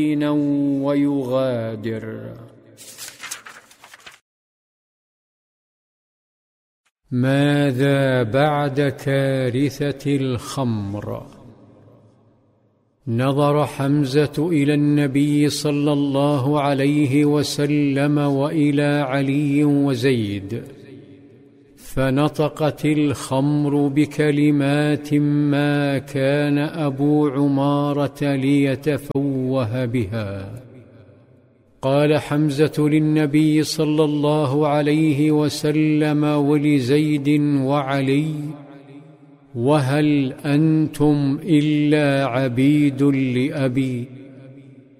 ويغادر. ماذا بعد كارثة الخمر؟ نظر حمزة إلى النبي صلى الله عليه وسلم وإلى علي وزيد، فنطقت الخمر بكلمات ما كان أبو عمارة ليتفوه بها. قال حمزة للنبي صلى الله عليه وسلم ولزيد وعلي: وهل أنتم إلا عبيد لأبي؟